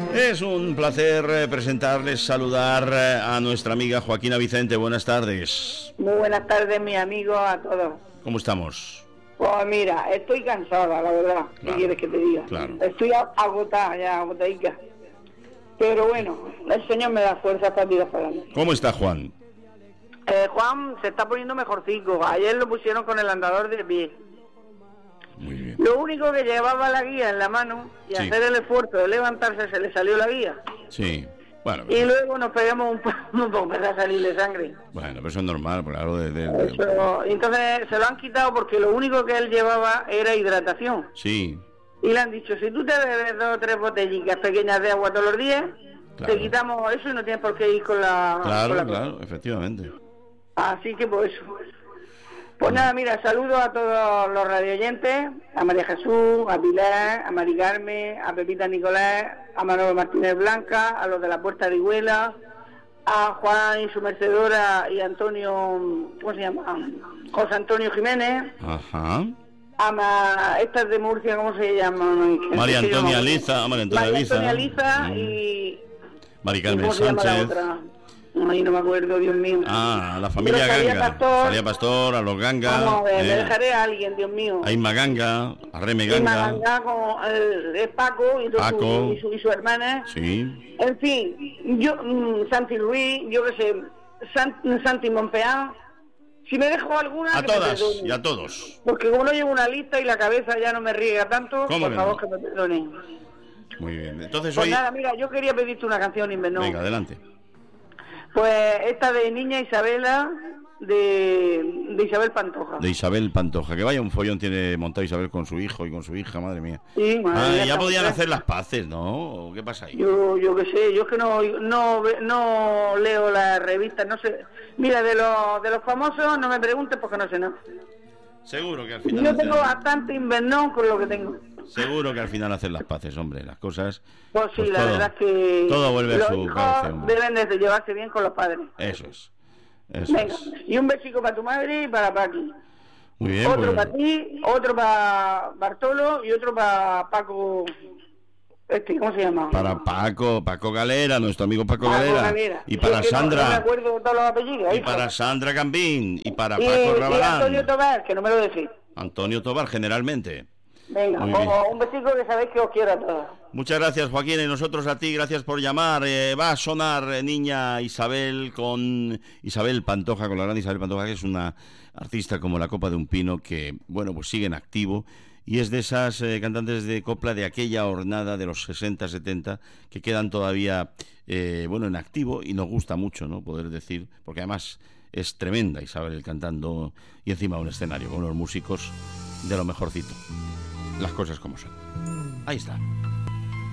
Es un placer presentarles, saludar a nuestra amiga Joaquina Vicente. Buenas tardes. Muy buenas tardes, mi amigo, a todos. ¿Cómo estamos? Pues mira, estoy cansada, la verdad. Claro, ¿Qué quieres que te diga? Claro. Estoy agotada ya, agotadica. Pero bueno, el Señor me da fuerza para tirar para adelante. ¿Cómo está Juan? Juan se está poniendo mejorcico. Ayer lo pusieron con el andador de pie. Muy bien. Lo único que llevaba la guía en la mano y Sí. hacer el esfuerzo de levantarse se le salió la guía. Sí. Bueno, Y luego nos pegamos un poco, empezó a salirle sangre. pero eso es normal, claro. Eso, entonces se lo han quitado porque lo único que él llevaba era hidratación. Sí, Y le han dicho, si tú te bebes 2 o 3 botellitas pequeñas de agua todos los días, Claro. te quitamos eso y no tienes por qué ir con la... claro, con la- claro, efectivamente. Así que pues eso. Pues nada, mira, saludo a todos los radioyentes, a María Jesús, a Pilar, a Mari Carmen, a Pepita Nicolás, a Manuel Martínez Blanca, a los de la Puerta de Iguela, a Juan y su mercedora y Antonio, ¿cómo se llama? José Antonio Jiménez, Ajá. estas de Murcia, ¿cómo se llaman? María Antonia Liza, María Antonia Liza. Antonia Liza Mm. y... Mari ¿y Carmen ¿cómo se llama la Sánchez. otra? Ay, no me acuerdo, Dios mío. Ah, la familia Rosalía Ganga. Pastor. Salía Pastor, a los Ganga. Vamos a ver, me dejaré a alguien, Dios mío. A Inma Ganga, a Reme Y Ganga. Maganga con es Paco y, Paco. y su hermana. Sí. En fin, yo, Santi Luis, yo qué sé, Santi Monpeán. Si me dejo alguna... A que me todas perdone. y a todos. Porque como no llevo una lista y la cabeza ya no me riega tanto, ¿Cómo por que favor no? que me perdonen. Muy bien. Entonces Pues hoy... nada, mira, yo quería pedirte una canción, Inverno. Venga, adelante. Pues esta de Niña Isabela, de Isabel Pantoja. De Isabel Pantoja. Que vaya un follón tiene montado Isabel con su hijo y con su hija, madre mía. Sí, madre mía, Ya esta podían mujer. hacer las paces, ¿no? ¿O qué pasa ahí? Yo qué sé, yo es que no leo las revistas, no sé. Mira, de los famosos no me preguntes porque no sé nada. Seguro que al final... Yo tengo bastante invernón con lo que tengo. Seguro que al final hacen las paces, hombre. Las cosas... Pues sí, pues la todo- verdad es que todo vuelve a los su hijos cauce, hombre. deben de llevarse bien con los padres. Eso es. Eso Venga, es. y un besico para tu madre y para Paqui. Muy bien, Otro pues... para ti, otro para Bartolo y otro para Paco... ¿cómo se llama? Para Paco Galera, nuestro amigo Paco Paco Galera. Galera. Y para Es que no me Sandra. acuerdo todos los apellidos. Y hijo. para Sandra Gambín. Y para Y Paco Rabalán. Antonio Tobar, que no me lo decís. Antonio Tobar, generalmente. Venga, Muy bien. un besico que sabéis que os quiero a todos. Muchas gracias, Joaquín, y nosotros a ti, gracias por llamar. Va a sonar Niña Isabel con Isabel Pantoja, con la gran Isabel Pantoja, que es una artista como la copa de un pino que, bueno, pues sigue en activo y es de esas cantantes de copla de aquella hornada de los 60, 70 que quedan todavía, bueno, en activo y nos gusta mucho, ¿no? Poder decir, porque además es tremenda Isabel cantando y encima un escenario con unos músicos de lo mejorcito. Las cosas como son. Ahí está.